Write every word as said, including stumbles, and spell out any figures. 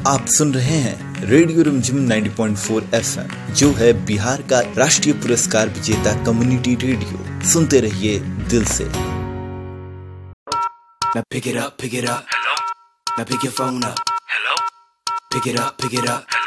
आप सुन रहे हैं रेडियो रिमझिम नब्बे पॉइंट चार एफएम, जो है बिहार का राष्ट्रीय पुरस्कार विजेता कम्युनिटी रेडियो। सुनते रहिए दिल से। Now pick it up, pick it up. Hello. Now pick your phone up. Hello. Pick it up, pick it up.